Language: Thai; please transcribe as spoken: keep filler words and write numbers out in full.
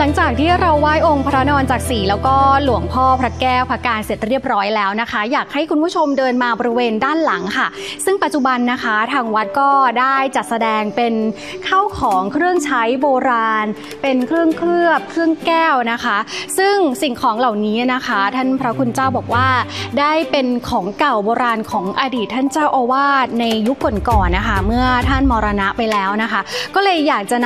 ลังจากที่เราไหว้องค์พระนอนจักรีแล้วก็หลวงพ่อพระแก้วพระการเสร็จเรียบร้อยแล้วนะคะอยากให้คุณผู้ชมเดินมาบริเวณด้านหลังค่ะซึ่งปัจจุบันนะคะทางวัดก็ได้จัดแสดงเป็นข้าวของเครื่องใช้โบราณเป็นเครื่องเคลือบเครื่องแก้วนะคะซึ่งสิ่งของเหล่านี้นะคะท่านพระคุณเจ้าบอกว่าได้เป็นของเก่าโบราณของอดีตท่านเจ้าอาวาสในยุคก่อนๆนะคะเมื่อท่านมรณะไปแล้วนะคะก็เลยอยากจะ